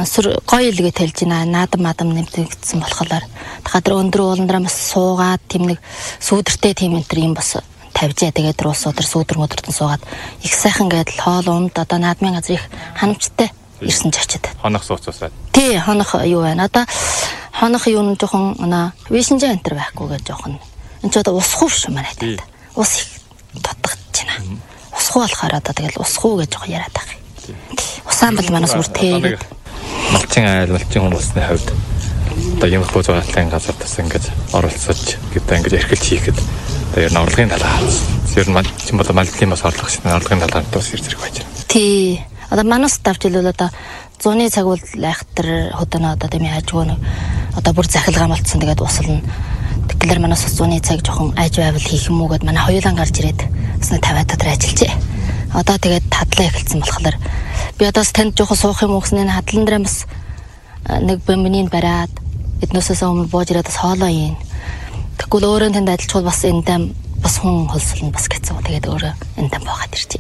сүр гоё илгээ тэлж байна. Наадам нэмтэгдсэн болохоор дахиад өндөр ууландраа бас суугаад тийм нэг сүүдэртэй тийм энэ юм бас тавьжээ. Тэгээд руус өдөр сүүдэр мөдөртөн суугаад их сайхан гэдэл хоол унд одоо наадмын газар их ханамжтай ирсэн чачид. Хонох сууцсаад. Тий, хонох юу байна. Одоо хонох юу нь жоохон вишинжээ энтер байхгүй гэж жоохон. Энд ч одоо усхуу биш юм байна. Ус их дутгаж байна. Усхуу болохоор одоо тэгэл усхуу гэж жоохон яриад байгаа. Усан бол манаас үртэй. Малчин хүмүүсийн хувьд одоо юм хөө зураалын газар тас ингэж оролцож гэдэг ингэж эрхэлж хийхэд одоо ер нь орлогын талаа. Ер нь малчин бол малчин бас орлого шиг орлогын талаар бас ирж ирэх байж байна. Тий. Одоо манаас давчилвал одоо 100-ны цаг бол айхтар хөдөнө одоо тийм яажгүй нэг одоо бүр захилгаан болцсон тэгээд усална. Тэгэхээр манаас 100-ны цаг жоохон айж байвал хийх юм уу гэд манай хоёулаа гарч ирээд бас 50 дотор ажиллажээ. Одоо тэгээд тадлаа эхэлсэн болохоор би одоос танд жоохон суух юм уусны хадлан дээр бас нэг бомбиныг бариад эднөөсөөс өмнө бууж ирээд бас хоолоо ийн. Тэгвэл өөрөө танд ажиллачвал бас эндээ бас хүн холсолно бас гэсэн. Тэгээд өөрөө эндээ буугаад иржээ.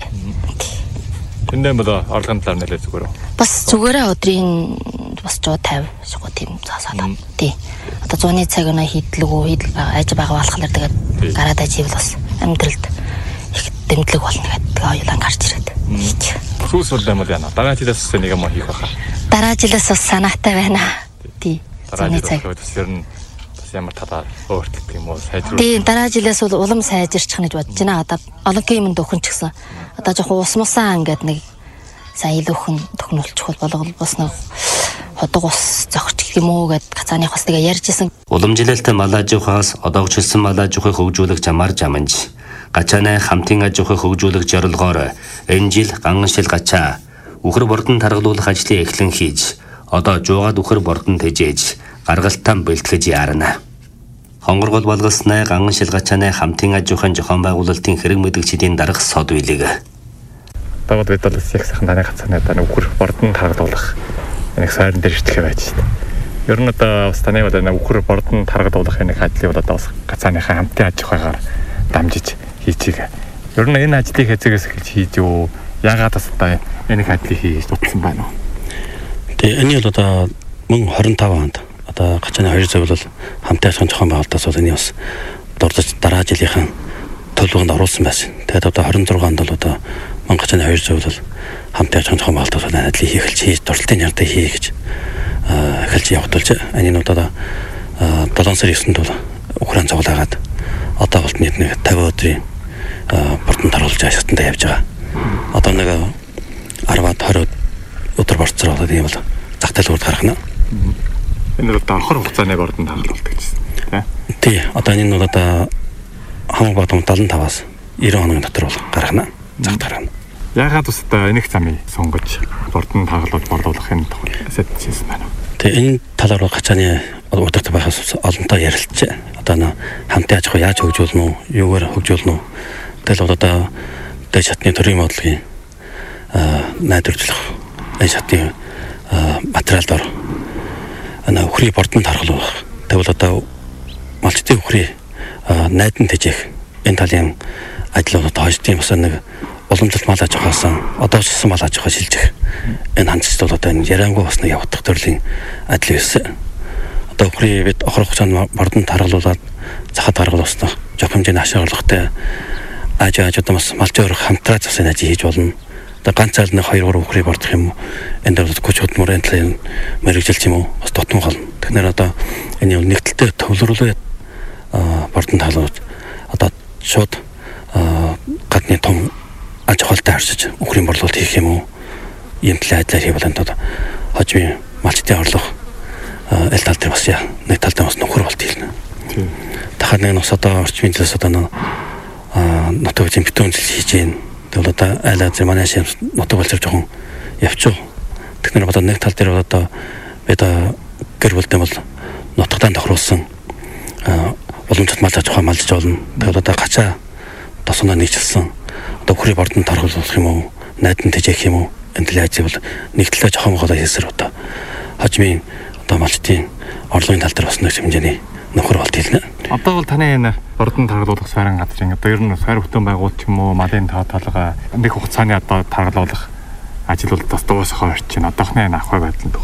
Эндээ бол орлогын талаар нэлээд зүгээр үү? Бас зүгээрээ өдрийн бас 150 шигүү тийм цаасаа. Тий. Одоо 100-ны цаг өнөө хийдэл айж байгаа болохоор тэгээд гараад аживал бас амьдралд их дэмжлэг болно гэдэг хоёулаа гарч ирээд. Сүүс бол юм байна. Дараа жилээс нэг юм хийх байхаа. Дараа жилээс бас санаатай байна. Тий. 100-ны цаг. Ер нь бас ямар талаар өөрчлөлт юм уу сайжруулах. Тий, дараа жилээс бол улам сайжирчих гэж бодож байна. Одоо олонгийн юмд өхөн ч гэсэн. Одоо жоохон ус мусаа ингээд нэг сайн илүүхэн төхнөлчих болгол бас нэг ходог ус зохирч юм уу гэд гацааны хос тэгээ ярьж исэн. Уламжилалтай мал аж ухаас одоогчлсон мал аж ухыг хөгжүүлэх замаар жаманж гачааны хамтын аж ухыг хөгжүүлэх зорилгоор энэ жил ганганшил гачаа үхэр бордон таргалуулах ажлыг эхлэн хийж одоо жуугаад үхэр бордон тэжээж гаргалтаа бэлтгэж яарна. Хонгоргол болгосноо ганганшил гачааны хамтын аж ухаан зохион байгуулалтын хэрэг мэдгчдийн дарах сод үйлэг. Багад бид бол яг сайхан таны гацааны одоо үхэр бордон таргалуулах нэг сайран дээр шитгэх байж шүү дээ. Ер нь одоо бас таны бол үхэр бордон таргалуулах нэг ажлыг бол одоо бас гацааныхаа хамтын аж ахуйгаар дамжиж хийчихээ. Ер нь энэ ажлыг хэзээс эхэлж хийж юу? Яагаад бас одоо энэ ажлыг хийж дутсан байна уу? Тэгээ энэ бол одоо мөн 25 онд одоо гацааны 2 зөв бол хамтын аж ахуйн зохион байгуулалтаас бол энэ бас дурдж дараа жилийнхэн төлөвлөгөөнд оруулсан байсан. Тэгээд одоо 26 онд бол одоо мөн гацааны 2 зөв бол хамтын аж ахуйн зохион байгуулалтаас бол ажлыг хийж дурталтын ярдаа хий гэж эхэлж явагдулж энэ нь одоо 7 сарын 9-нд бол Украин цуглаагаад одоо бол нэг 50 өдрийн бордон таруулж ашигтандаа явж байгаа. Одоо нэг 10-аад 20 өдөр борцоор болоод ийм бол зах зээлүүд гаргана. Энэ бол давхар хугацааны бордон таруулалт гэсэн тий. Одоо энэ нь бол одоо хамаг бодом 75-аас 90 хоногийн дотор бол гаргана. Зах гаргана. Яагаад бас одоо энийг замыг сонгож бордон таруулж борлуулах энэ сэт хийсэн байна. Тэгээ энэ талаар гацааны удирдах байхаас олонтоо ярилцж одоо хамтын аж ахуй яаж хөгжүүлнэ үү, юугаар хөгжүүлнэ үү. Тэгэл одоо дэд шатны төрийн бодлогын найдварчлах энэ шатны материалдор үхрийн бордон таргалуулах. Тэгвэл одоо малчтын үхрийн найдан тэжээх энэ талын ажлууд одоо хождын бас нэг уламжлалт мал аж ахуйс одооссон мал аж ахуй шилжих энэ хандцд бол одоо энэ яриангуй бас нэг явагдах төрлийн ажил байсан. Одоо үхрийн бид охрох хугацаанд бордон таргалуулаад захад гаргалуулсан жоох хэмжээний ашиглахтай одоо бас малчин өрх хамтраа засгийн ажил хийж болно. Одоо ганцаар нэг 2-3 үхрийг бордох юм уу? Энд бол хүч хөдөлмөрийн талын мэрэгжилт юм уу? Бас тотон болно. Тэгэхээр одоо энэ нэгдэлтэй төвлөрүүлээд бордон таруулж одоо шууд гадны том аж ахуйтай харьцаж үхрийн борлуулалт хийх юм уу? Ийм талын ажлаар хийвэл энэ хожим малчтын орлого эл тал дээр бас нэг талдаа бас нөхөр болт хэлнэ. Дахиад нэг нас одоо орчмын зүйлс одоо нутаг үзэн битүүн зүйл хийж гин. Тэгвэл одоо айл азар манай шим нутаг болцоор жоохон явчих. Тэгэхээр одоо нэг тал дээр одоо бид гэр бүлдээ бол нутагтаа тохируулсан уламжлалт мал аж ахуй малж болно. Тэгвэл одоо гачаа тосооноо нийцэлсэн одоо үхрийн бордон таргалуулах юм уу? Найдан тэжээх юм уу? Энэ талын ажил бол нэг талаа жоохон голоо хийсэр одоо хожмын одоо малчтын орлогын тал дээр бас нэг хэмжээний нөхөр болт хэлнэ. Одоо бол таны энэ бордон таргалуулах сайран газрын одоо ер нь сайр хөтөн байгуулт юм уу? Малын талгаа нэг хугацааны одоо таргалуулах ажил бол бас дуусах орчин. Одоохны энэ ахуй байдалд